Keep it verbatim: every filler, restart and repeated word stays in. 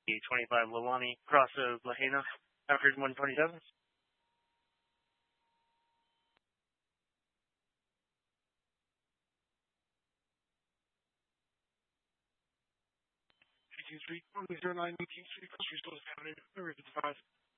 twenty-five Lawani, cross of Lahaina, African one twenty-seven. eighteen Street, zero nine eighteen Street, Country Stores Avenue, River five.